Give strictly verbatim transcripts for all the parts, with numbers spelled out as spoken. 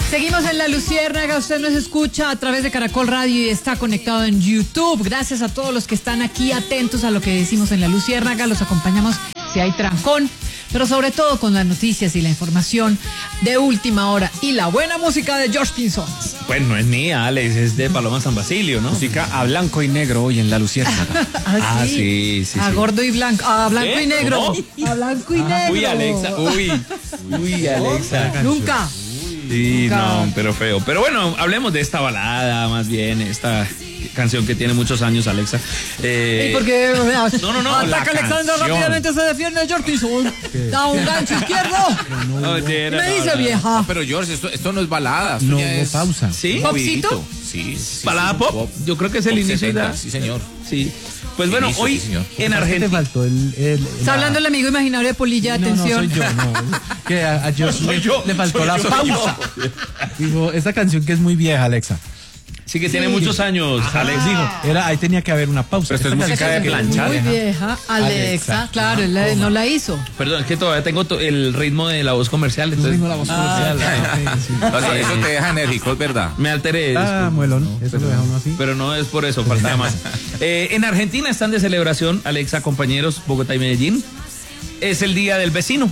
Seguimos en La Luciérnaga, usted nos escucha a través de Caracol Radio y está conectado en YouTube. Gracias a todos los que están aquí atentos a lo que decimos en La Luciérnaga, los acompañamos si hay trancón, pero sobre todo con las noticias y la información de última hora y la buena música de George Pinzón. Pues no es mía, Alex, es de Paloma San Basilio, ¿no? Música a blanco y negro hoy en La Luciérnaga. ¿Ah, sí? sí, sí, A sí. gordo y blanco, a blanco ¿Eh? y negro. ¿Cómo? A blanco y negro. Uy, Alexa, uy, uy, Alexa. Nunca. Sí, Nunca. no, pero feo. Pero bueno, hablemos de esta balada, más bien, esta canción que tiene muchos años, Alexa. Eh, ¿Y por qué? No, no, no, Ataca la Alexander, canción. rápidamente se defiende George Pinzón. Da un gancho izquierdo. no, sí, era- Me no, dice no. vieja. Pero George, esto, esto no es balada. Esto No ya hubo es pausa. ¿Sí? ¿Popcito? movidito. Sí, sí, ¿Balada sí, pop? Yo creo que es el Pop inicio setenta, de- Sí, señor. Sí. Pues bueno, Inicio, hoy sí, señor. en ¿Qué te Argentina. faltó? El, el, Está hablando el amigo imaginario de Polilla, No, no, atención. soy yo, no. Que a, a George Soy le, yo, le faltó soy la yo, pausa. Dijo, esta canción que es muy vieja, Alexa. Sí, que tiene muchos años, Alex. Dijo, era, ahí tenía que haber una pausa. Pero esto es Esta música canción de que es planchar. Muy vieja, Alexa, Alexa. claro, él la- no la hizo. Perdón, es que todavía tengo to- el ritmo de la voz comercial, entonces tengo la voz comercial. Ah, sí, sí. O sea, eso te deja enérgico, es verdad. me alteré. Ah, disculpe. muelón. Eso lo deja uno así. Pero no es por eso, faltaba más. Eh, en Argentina están de celebración, Alexa, compañeros, Bogotá y Medellín. Es el Día del Vecino.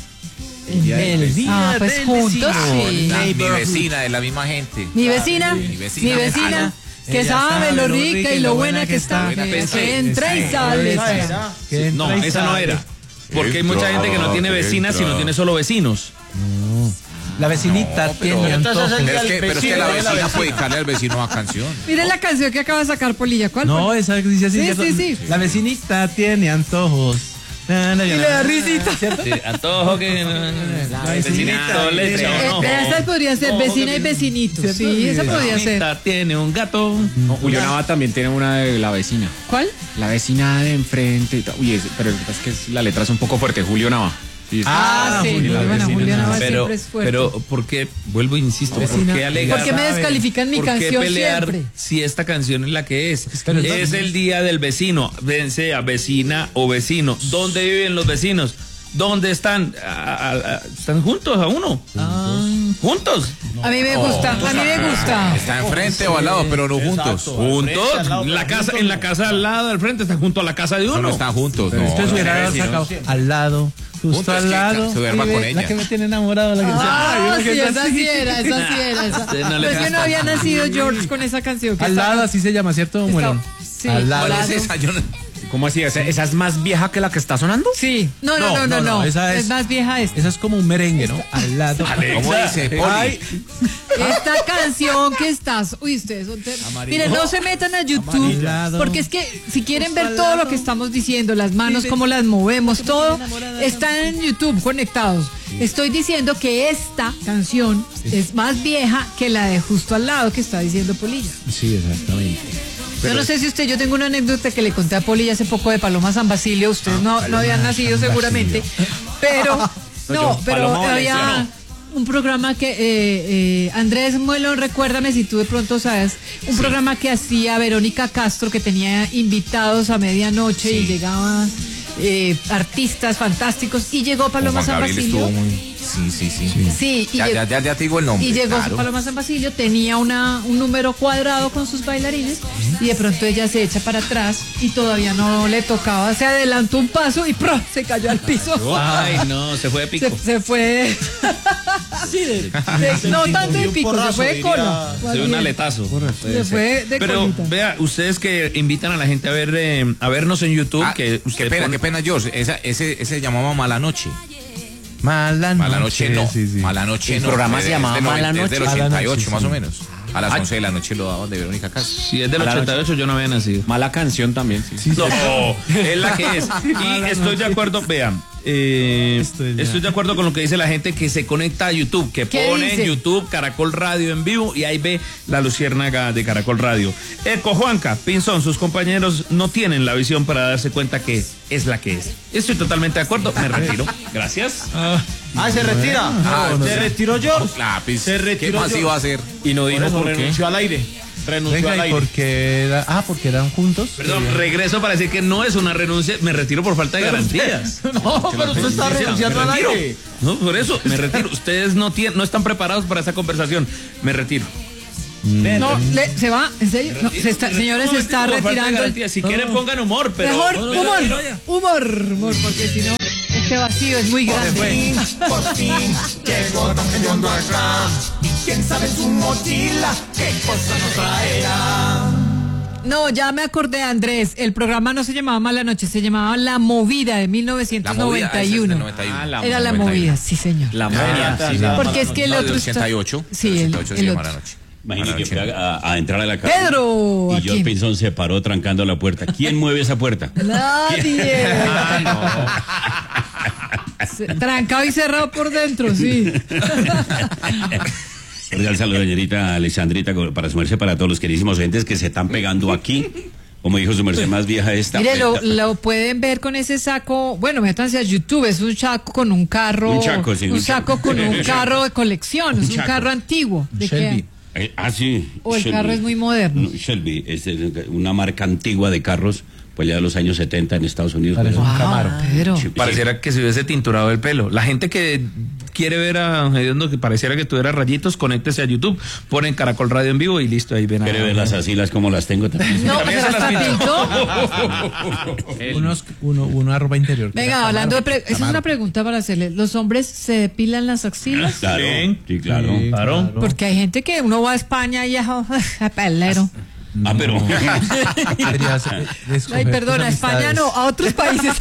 El Ah, pues del juntos, vecino. sí. La- mi vecina, de la misma gente. Mi vecina, Mi mi vecina. vecina, Ah, que ella sabe lo rica y lo buena que está, buena que que está. entra y sale. Que No, entra y esa no sale. era. Porque hay mucha gente que no tiene vecinas, sino tiene solo vecinos. La vecinita No, pero- tiene Pero antojos. es que, pero es que la vecina puede dedicarle al vecino una canción. Mire la canción que acaba de sacar Polilla, ¿cuál? No, esa dice así. Sí, ¿cierto? sí, sí. La vecinita tiene antojos. Na, na, Y na, le da na, risita. ¿cierto? Sí, antojo que. Vecinito le echa Eh, o no. esa podría ser vecina y vecinito. Sí, esa podría ser. Vecinita tiene un gato. No, Julio Nava también tiene una de la vecina. ¿Cuál? La vecina de enfrente. y tal. Uy, es- pero es que es- la letra es un poco fuerte. Julio Nava. Sí, es- Ah, sí, Julia, muy la buena, vecina. Julia Nava Pero, siempre es fuerte. pero, ¿por qué? Vuelvo, e insisto, ¿por Vecina, qué alegar? ¿Por qué me sabe. descalifican mi ¿Por qué canción pelear siempre? si esta canción es la que es? Pero Es entonces- el día del vecino, bien sea vecina o vecino. ¿Dónde viven los vecinos? ¿Dónde están? A- a- a- ¿Están juntos a uno? ¿Juntos? A mí me gusta, a mí me gusta. Está enfrente o al lado, pero no juntos. ¿Juntos? La casa, en la casa al lado, al frente, están junto a la casa de No, no uno. están juntos, no. Esto es hubiera vecinos. sacado al lado, justo Juntos, es al que lado. se duerma y ve- con ella. La que me tiene enamorado. La que Ah, Ay, sí, uno que es esa así. sí era, esa sí era. Esa. Usted no le Pues que no había nacido George con esa canción. que Al está- lado, así se llama, ¿cierto, está- Muelón? sí, al lado. ¿Cuál es lado. esa? Yo no- ¿Cómo así? ¿Esa, esa es más vieja que la que está sonando? Sí, no, no, no, no, no. esa Es es- más vieja esta. Esa es como un merengue, ¿no? Al lado. ¿Cómo dice? Poli? Ay, Esta canción que estás. Uy, ustedes son ter- Miren, no se metan a YouTube. Amarillado. Porque es que si quieren ver todo lo que estamos diciendo, las manos, cómo las movemos, todo, está en YouTube conectados. Estoy diciendo que esta canción es más vieja que la de justo al lado que está diciendo Polilla. sí, exactamente. Yo no sé si usted, yo tengo una anécdota que le conté a Polilla hace poco de Paloma San Basilio. Ustedes no, no habían nacido seguramente. Pero, no, yo, pero Paloma había Valenciano. un programa que, eh, eh, Andrés Muelón, recuérdame si tú de pronto sabes, un programa que hacía Verónica Castro, que tenía invitados a medianoche y llegaban eh, artistas fantásticos y llegó Paloma Juan San Gabriel Basilio. estuvo muy... Sí, sí, sí. Sí, y Ya, llegó- ya, ya, ya te digo el nombre. y llegó claro. Paloma San Basilio, tenía una, un número cuadrado con sus bailarines y de pronto ella se echa para atrás y todavía no le tocaba, se adelantó un paso y ¡pro! Se cayó al piso. Ay, no, se fue de pico. Se, se fue. De- no tanto de pico, se fue de cola. Se dio un aletazo. Se fue de Pero colita. vea, ustedes que invitan a la gente a ver eh, a vernos en YouTube, Ah, que qué usted pena, pone- qué pena, George. Esa, ese, ese se llamaba Mala Noche. Mala noche. Mala Noche no. Sí, sí. Mala Noche El no. programa Es se de- llamaba es de Mala noventa, es del Noche. Mala ochenta y ocho Noche, más sí. o menos. A las Ay. once de la noche lo daban de Verónica Castro. si es del A la ochenta y ocho yo no había nacido. Mala canción también, sí. No, es la que es. Y estoy de acuerdo, vean, eh, Estoy ya. estoy de acuerdo con lo que dice la gente que se conecta a YouTube, que ¿Qué pone dice? en YouTube Caracol Radio en vivo y ahí ve la luciérnaga de Caracol Radio. Eco Juanca, Pinzón, sus compañeros no tienen la visión para darse cuenta que es la que es. Estoy totalmente de acuerdo, me retiro. Gracias. Ah, se retira. Ah, se retiró George. Lápiz. Se ¿Qué retiró más yo. iba a hacer? Y no dijo Por eso por renunció al aire. Renunció al Venga, ¿y aire. por qué era? Ah, porque eran juntos. Perdón, regreso para decir que no es una renuncia, me retiro por falta de garantías. No, pero usted está Sí, renunciando me al retiro. aire. No, por eso, me retiro. Ustedes no, tienen, no están preparados para esta conversación. Me retiro. No, le- se va, en serio. No, se está, señores, se está Por falta de retirando. garantías. Si quieren pongan humor, pero... Mejor No, no, humor, no, no, ya. humor, humor, porque si no, este vacío es muy grande. Por fin llegó tan hediondo acá. Y quién sabe en su mochila qué cosa nos traerá. No, ya me acordé, Andrés. El programa no se llamaba Mala Noche, se llamaba La Movida de mil novecientos noventa y uno. Ah, la Era La noventa y uno. Movida, sí, señor. La moña. sí, sí, Porque es que el No, otro del está- ochenta y ocho. Sí, del el, ochenta y ocho se el llama otro. La Noche. Imagínate que fue a, a entrar a la casa. Pedro, Y ¿a George quién? Pinzón se paró trancando la puerta. ¿Quién mueve esa puerta? Nadie. Se- Trancado y cerrado por dentro, sí. Cordial saludo, señorita Alexandrita, para su merced, para todos los queridísimos oyentes que se están pegando aquí. Como dijo su merced más vieja esta. Mire, lo, lo pueden ver con ese saco. Bueno, métanse a YouTube. Es un saco con un carro. Un chaco, sí, un un saco chaco. con un carro de colección. Es un chaco. carro antiguo. ¿De Shelby. qué? Eh, ah, sí. O el Shelby. carro es muy moderno. No, Shelby es eh, una marca antigua de carros, pues ya de los años setenta en Estados Unidos. Parece Pues, un Camaro. Ah, Pedro. sí, Pareciera que se hubiese tinturado el pelo. La gente que quiere ver a Hediondo que pareciera que tuviera rayitos, conéctese a YouTube, ponen Caracol Radio en vivo y listo, ahí ven a... ¿Quiere ver las asilas como las tengo también? No, También se se las las pintó. Unos, uno, uno arroba interior. Venga, hablando de... pre- Esa es una pregunta para hacerle. ¿Los hombres se depilan las axilas? Claro, Sí. sí, claro. Sí, Claro. Porque hay gente que uno va a España y ya... a pelero. Ah, pero... Podrías, eh, escoger Ay, tus perdona, a España amistades. no, a otros países.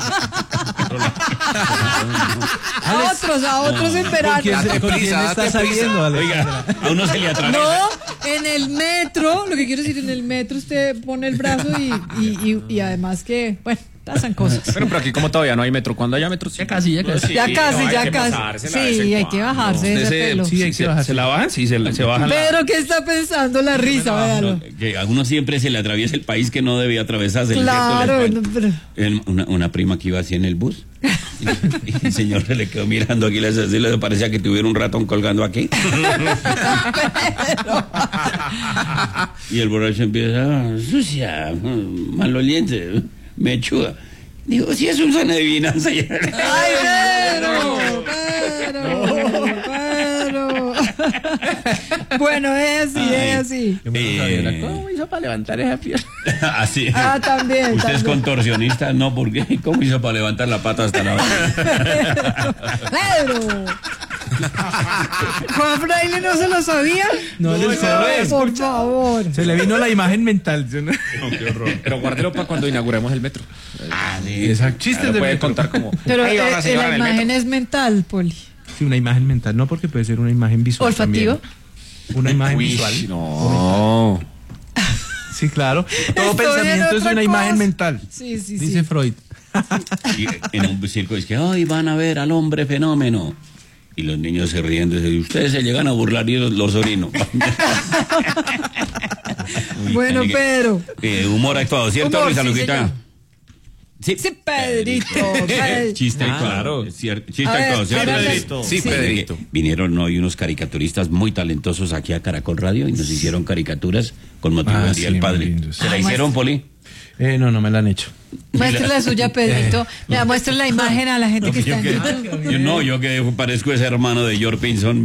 a otros, a otros en verano. ¿Quién se- Date ¿Con quién prisa, está date saliendo, Alex? Oiga, a uno se le atraviesa. No, en el metro, lo que quiero decir, en el metro usted pone el brazo y, y, y, y además que, bueno, pasan cosas. Pero por aquí como todavía no hay metro. Cuando haya metro, ya casi, ya casi. Ya casi, no, hay ya que casi. pasársela de vez Sí, en hay que cuando. bajarse de Usted ese se, pelo. Sí, hay que se, bajarse. se la bajan, sí, se, se bajan la... Pedro, ¿qué está pensando la risa? Véalo. Que a uno siempre se le atraviesa el país que no debía atravesarse. ¿cierto? Claro, Les no, cuento. pero- El- una, una prima que iba así en el bus y, y el señor se le quedó mirando aquí las así le parecía que tuviera un ratón colgando aquí y el borracho empieza "Ah, sucia, maloliente, mechuda". Digo, si es un son de adivinanza. ¡Ay, Pedro! ¡Pedro! ¡Pedro! Bueno, es así, es así. Yo me lo sabía, la- Eh, ¿Cómo hizo para levantar esa pierna? así. Ah, también, Usted es también. contorsionista, no, porque ¿cómo hizo para levantar la pata hasta la ¡Pedro! ¿Juan Fraile no se lo sabía? No, le sabe. Por favor. Se le vino la imagen mental. ¿Sí? ¿no? Pero guárdelo para cuando inauguremos el metro. Exacto. Chistes Lo de puede metro. contar como. Pero "Ahí va eh, una eh, señora la en el imagen metro". es mental, Poli. Sí, una imagen mental, no porque puede ser una imagen visual. ¿Olfativo? también. Una imagen Uy, visual. no. Sí, claro. Todo Estoy en pensamiento es otra una imagen cosa. mental. Sí, sí, Dice sí. Freud. Y en un circo es que hoy van a ver al hombre fenómeno. Y los niños se ríen y ustedes se llegan a burlar y los, los orino. Bueno, Así que, Pedro. eh, humor actuado, ¿cierto, Humor, Luisa sí, Luquita? señor. Sí, Sí, Pedrito. Pedro. Chiste Ah, actuado. claro. cier- Chiste A ver, actuado, ¿cierto? Pedro, Pedrito. Sí, Sí. Pedrito. Vinieron hoy unos caricaturistas muy talentosos aquí a Caracol Radio y nos hicieron caricaturas con motivo Ah, del sí, Día del muy Padre. lindos. ¿Se la Ah, hicieron, muestra. Poli? Eh, no, no me la han hecho. Muestre la suya, Pedrito. Mira, muestre la imagen a la gente que está en Yo, YouTube. que- yo no, yo que parezco ese hermano de George Pinzón.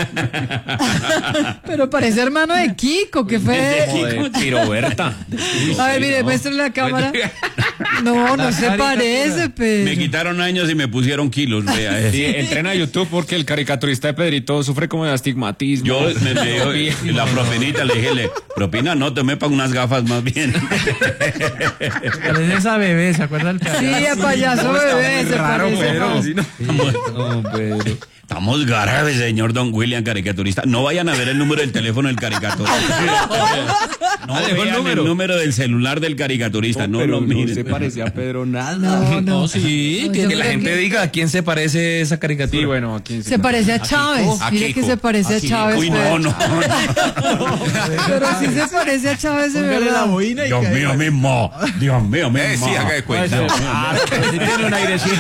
Pero parece hermano de Kiko, que fue. Como de Tiroberta. A ver, mire, muestre la cámara. No, no se parece, Me Pedro. quitaron años y me pusieron kilos, vea. eh. Sí, entrena a YouTube porque el caricaturista de Pedrito sufre como de astigmatismo. Yo me, me dio la propinita, le dije, le, propina no, te me pago unas gafas más bien. Parece esa bebé, ¿se acuerda del Sí, a payaso bebé, se parece. Pedro, sí, no. Estamos, estamos graves, señor Don William, caricaturista. No vayan a ver el número del teléfono del caricaturista. No Ah, dejó el vean número. el número del celular del caricaturista. No, pero lo no miren. se parece. parecía a Pedro nada. No, no. sí, No, que, yo que la creo gente que- diga a quién se parece esa caricatura. Sí, bueno, ¿a quién Se parece a Chávez. A Mire Kiko. que se parece a A Kiko. Chávez. Uy, pero- no, no. Pero sí se parece a Chávez de Póngale la verdad. boina y Dios que- mío mismo. Dios mío mismo. Eh, sí, haga de cuenta. Si tiene un airecito.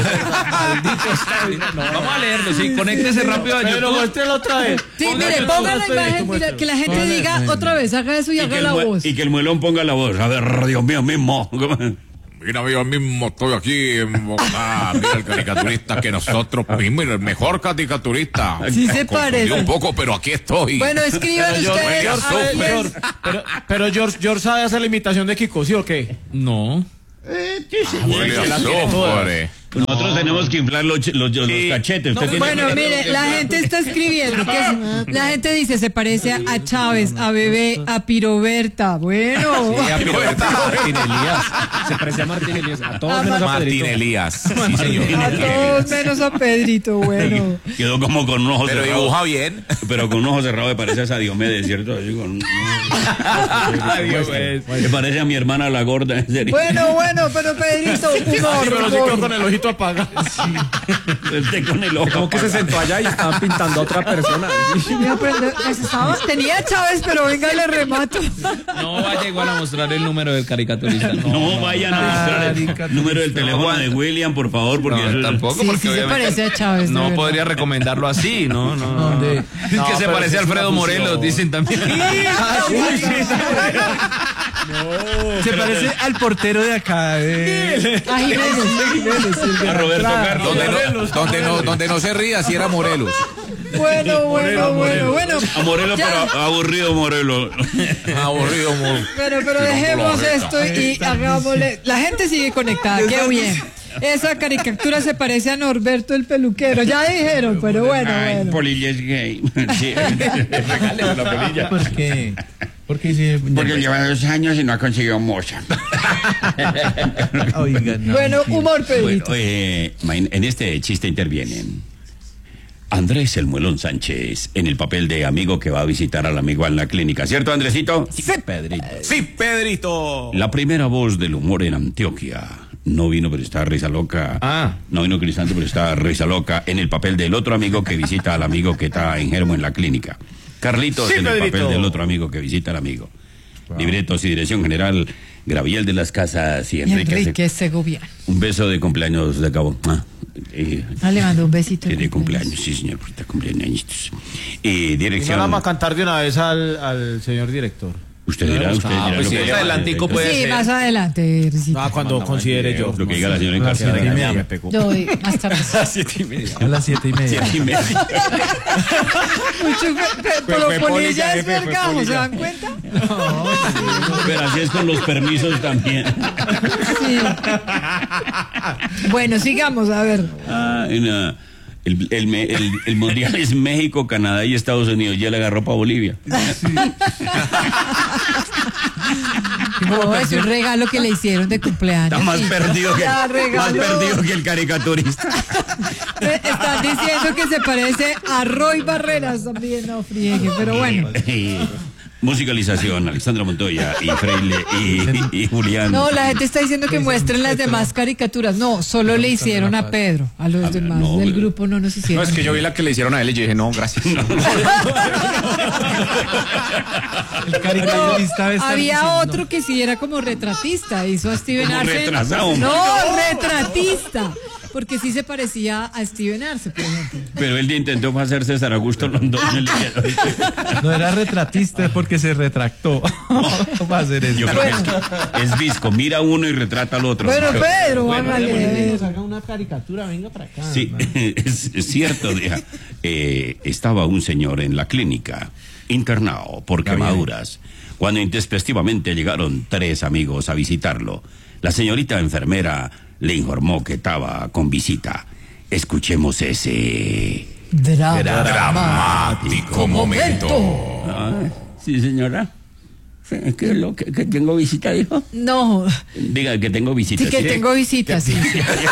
Vamos a leerlo, sí, conéctese rápido a Pero YouTube. muéstrelo otra vez. Sí, mire, ponga la imagen, mira, que la gente diga otra vez, haga eso y Y haga que, el la mue- voz. y que el muelón ponga la voz. A ver, Dios mío mismo. Mira, yo mismo estoy aquí en Bogotá. Mira el caricaturista que nosotros, mira, el mejor caricaturista. Sí se Confundí parece. un poco, pero aquí estoy. Bueno, escriban Pero ustedes. George, a ver, George, les- pero, pero George, George sabe hacer la imitación de Kiko, ¿sí o qué? No. Huele a azufre. Nosotros tenemos que inflar los, ch- los, los cachetes. Usted tiene Bueno, que- mire, la gente está escribiendo que es- la gente dice se parece a Chávez, a Bebé, a Piroberta. Bueno, Martín Elías. Se parece a Martín Elías. A todos menos a Martín Pedrito. Elías. Sí, señor. a todos menos a Pedrito. Bueno, Quedó como con un ojo Pero cerrado. dibuja bien. Pero con un ojo cerrado me parece a esa Diomedes, ¿cierto? Así con- Me parece a mi hermana la gorda, en serio. bueno, bueno, pero Pedrito, humor, Pero sí quedó humor. con el ojito apagado. Este con el ojo. Como que se sentó allá y estaban pintando a otra persona. Mira, pero pues estaba- tenía a Chávez, pero venga, le remato. No vaya igual a mostrar el número del caricaturista. No, No vayan a mostrar el número del teléfono de William, por favor, porque eso No, es- tampoco, Sí, porque sí se obviamente parece a Chávez. de no verdad. podría recomendarlo así, no, no. no. ¿Dónde? Es que No, se pero parece sí a es Alfredo una Morelos, fusión. dicen también. Se parece al portero de acá. De... A Jiménez. a Roberto Carlos. Donde no, donde no, donde no se ría, si era Morelos. Bueno, bueno, bueno, bueno. A Morelos, Ya. pero aburrido Morelos. Aburrido, Morelos. Pero, pero dejemos esto y hagámosle. La gente sigue conectada, qué bien. Esa caricatura se parece a Norberto el peluquero. Ya dijeron, pero bueno, Ay, bueno. Polilla es gay. Sí. Regálese la polilla. ¿Por qué? Porque sí. Porque lleva dos años y no ha conseguido moza. Oigan, no, Bueno, mentira. humor, Bueno, Pedrito. eh, en este chiste intervienen Andrés el Muelón Sánchez en el papel de amigo que va a visitar al amigo en la clínica, ¿cierto, Andresito? Sí. Pedrito. Sí, Pedrito. La primera voz del humor en Antioquia. No vino, pero está risa loca. Ah. No vino Cristante, pero está risa loca en el papel del otro amigo que visita al amigo que está enfermo en la clínica. Carlitos Sí, en el Pedrito. papel del otro amigo que visita al amigo. Libretos y dirección general, Graviel de las Casas y Y Enrique. Enrique Segoviano. Un beso de cumpleaños de cabo. Ah, eh, Ah, le mando un besito. de cumpleaños, sí, señor, está cumpleaños. Eh, Y no dirección. la vamos a cantar de una vez al, al señor director. Usted dirá, usted dirá pues lo sí, que más diga. adelantico puede Sí, ser. más adelante, Risita. Ah, cuando considere yo. Lo que diga la señora A las siete y encarcelada. media. Yo, eh, más tarde. Siete y media. A las siete y media. Siete y media. Mucho, pe- pe- Fue- pero fue Polilla polilla, es jefe, fue vergamo, ¿se polilla. dan cuenta? Pero así es con los permisos también. Sí. Bueno, sigamos, a ver. Ah, no. el, el, me- el- el mundial es México, Canadá y Estados Unidos. Ya le agarró para Bolivia. No, es un regalo que le hicieron de cumpleaños. Está más Sí. perdido que, La más regaló. perdido que el caricaturista. Me están diciendo que se parece a Roy Barreras también, no friegue, pero bueno. Musicalización, Alexandra Montoya y Freile y, y Julián. No, la gente está diciendo que muestren las demás caricaturas. No, solo le hicieron a Pedro. A los A ver, demás no, del pero- grupo no nos No, hicieron. es que yo vi la que le hicieron a él y yo dije, no, gracias. El caricaturista debe estar Había diciendo, otro que sí era como retratista, hizo a Steven Como Arce. retrasado. No, retratista. Porque sí se parecía a Steven Arce, por ejemplo. Pero él intentó hacer César Augusto Rondón. el día de hoy. No era retratista porque se retractó. No va a hacer eso. Yo creo que es, es visco. Mira uno y retrata al otro. Bueno, Pero- Pedro, Bueno, hágale. démosle. Haga una caricatura, venga para acá. Sí, es, es cierto, deja. Eh, estaba un señor en la clínica, internado por quemaduras, cuando intempestivamente llegaron tres amigos a visitarlo. La señorita enfermera le informó que estaba con visita. Escuchemos ese... Drama. Dramático momento. Ah, sí, señora. ¿Qué es lo que, que tengo visita, dijo? No, Diga que tengo visita. sí que ¿sí? tengo visitas. Sí.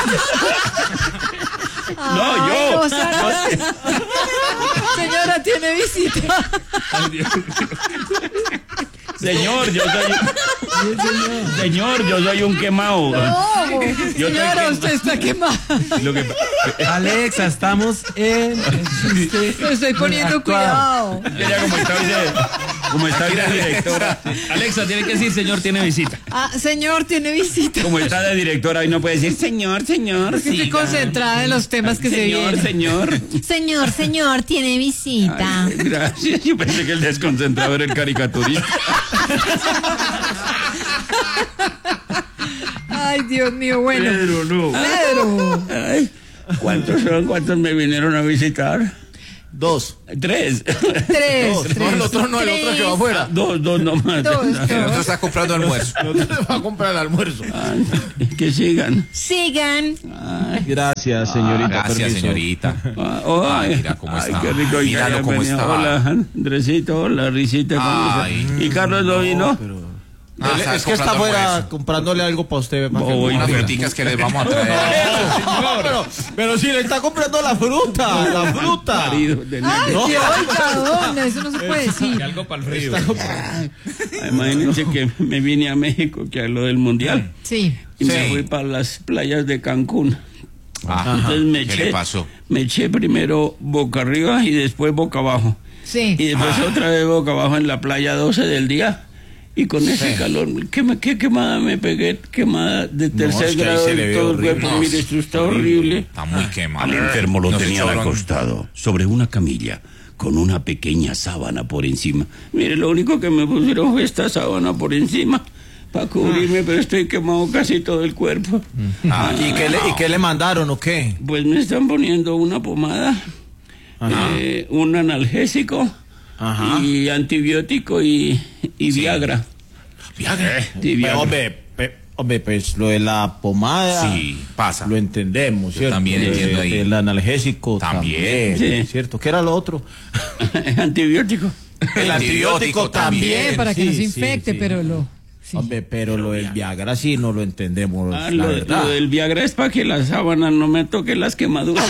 No, Ay, yo. no, Sara. Señora, tiene visita. Señor, yo soy, Señor, yo soy un quemado. No, Yo señora, estoy usted está quemada. Lo que- Alexa, estamos en... Me estoy poniendo Actuado. cuidado. Ella como está, dice, como está la directora, Alexa, tiene que decir, señor, tiene visita. Ah, señor, tiene visita. como está de directora y no puede decir, señor, señor, Es que estoy siga. concentrada en los temas que se Señor, vienen. señor. Señor, señor, tiene visita. Ay, gracias. Yo pensé que el desconcentrado era el caricaturista. Ay, Dios mío, bueno. Pedro, no. Pedro. Ay, ¿cuántos son? ¿Cuántos me vinieron a visitar? Dos. Tres. Tres. No, tres, el otro no, el otro que va afuera. Dos, dos nomás. Dos, El otro dos. está comprando almuerzo. El otro le va a comprar el almuerzo. Ay, que sigan. Sigan. Gracias, señorita. Gracias, permiso. señorita. Ah, oh, Ay, ay, mira cómo ay, está. qué rico. y Míralo que cómo venía. está. Hola, Andresito, hola, Risita. ¿cómo Ay. está? ¿Y Carlos no vino? Ah, Él- está es que está comprando afuera almuerzo. comprándole algo para usted. para que- Voy. Unas fruticas que les vamos a traer. No, pero, pero si le está comprando la fruta, la fruta. Marido de Ay, negro. Dios, oiga, eso no se puede decir. Algo para el frío. Imagínense que me vine a México, que a lo del mundial, Sí. y me Sí. fui para las playas de Cancún. Ajá. Entonces me ¿Qué eché, le pasó? me eché primero boca arriba y después boca abajo. Y Sí. después otra vez boca abajo en la playa doce del día. Y con ese calor, ¿qué, me- qué quemada me pegué? Quemada de tercer es que ahí grado se le en ve todo el horrible. cuerpo. No, Mire, esto está horrible. Está muy quemado. Al enfermo lo No se tenían echó bron- acostado sobre una camilla con una pequeña sábana por encima. Mire, lo único que me pusieron fue esta sábana por encima para cubrirme, pero estoy quemado casi todo el cuerpo. Ah, ¿y, qué le, ¿Y qué le mandaron o qué? Pues me están poniendo una pomada, eh, un analgésico Ajá. y antibiótico y, y Viagra. Viagra. Sí, Pero, Viagra. hombre, pe- hombre, pues lo de la pomada. Sí, pasa. Lo entendemos, Yo ¿cierto? también Lo de- entiendo ahí. El analgésico También. también. Sí. ¿Cierto? ¿Qué era lo otro? Antibiótico. El antibiótico también. Para que sí, no se sí, infecte, sí. pero lo. Sí. Hombre, pero lo del Viagra sí no lo entendemos, Ah, la lo, verdad. lo del Viagra es para que la sábana no me toque las quemaduras.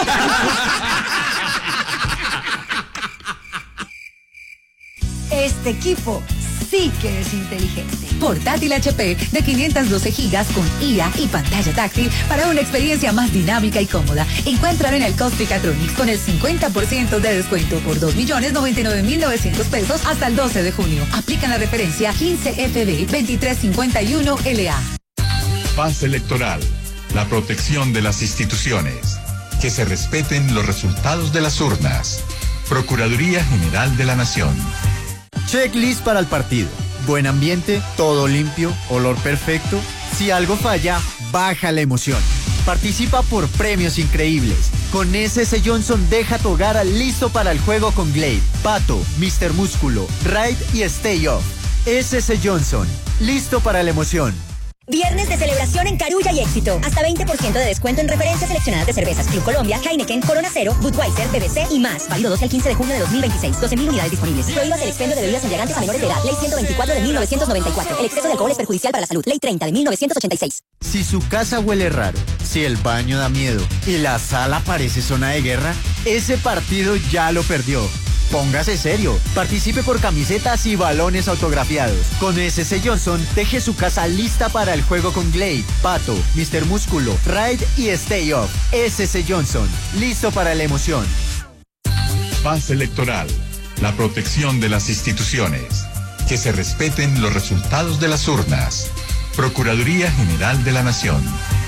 Este equipo sí que es inteligente. Portátil H P de quinientos doce gigas con I A y pantalla táctil para una experiencia más dinámica y cómoda. Encuéntralo en el Costricatronics con el cincuenta por ciento de descuento por dos millones noventa y nueve mil novecientos pesos hasta el doce de junio. Aplican la referencia quince F B veintitrés cincuenta y uno L A. Paz electoral, la protección de las instituciones, que se respeten los resultados de las urnas. Procuraduría General de la Nación. Checklist para el partido. Buen ambiente, todo limpio, olor perfecto. Si algo falla, baja la emoción. Participa por premios increíbles. Con S S Johnson deja tu hogar listo para el juego con Glade, Pato, mister Músculo, Raid y Stay Off. S S Johnson, listo para la emoción. Viernes de celebración en Carulla y Éxito. Hasta veinte por ciento de descuento en referencias seleccionadas de cervezas Club Colombia, Heineken, Corona Cero, Budweiser, B B C y más. Válido doce al quince de junio de dos mil veintiséis. doce mil unidades disponibles. Prohíbas el expendio de bebidas embriagantes a menores de edad. Ley ciento veinticuatro de mil novecientos noventa y cuatro. El exceso de alcohol es perjudicial para la salud. Ley treinta de mil novecientos ochenta y seis. Si su casa huele raro, si el baño da miedo y la sala parece zona de guerra, ese partido ya lo perdió. Póngase serio. Participe por camisetas y balones autografiados. Con S S Johnson, deje su casa lista para el juego con Glade, Pato, mister Músculo, Raid y Stay Off. S S Johnson, listo para la emoción. Paz electoral, la protección de las instituciones, que se respeten los resultados de las urnas. Procuraduría General de la Nación.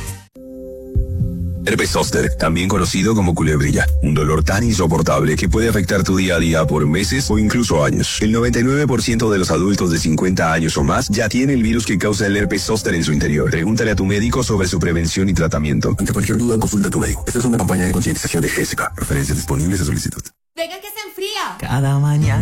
Herpes zóster, también conocido como culebrilla, un dolor tan insoportable que puede afectar tu día a día por meses o incluso años. El noventa y nueve por ciento de los adultos de cincuenta años o más ya tiene el virus que causa el herpes zóster en su interior. Pregúntale a tu médico sobre su prevención y tratamiento. Ante cualquier duda, consulta a tu médico. Esta es una campaña de concientización de G S K. Referencias disponibles a solicitud. Venga que se enfría. Cada mañana.